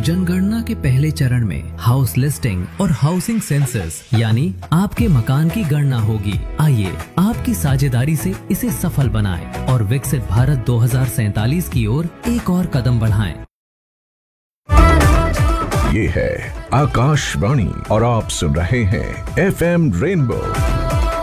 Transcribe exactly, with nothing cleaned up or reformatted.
जनगणना के पहले चरण में हाउस लिस्टिंग और हाउसिंग सेंसस यानी आपके मकान की गणना होगी। आइए आपकी साझेदारी से इसे सफल बनाएं और विकसित भारत दो हज़ार सैंतालीस की ओर एक और कदम बढ़ाएं। ये है आकाशवाणी और आप सुन रहे हैं एफ एम रेनबो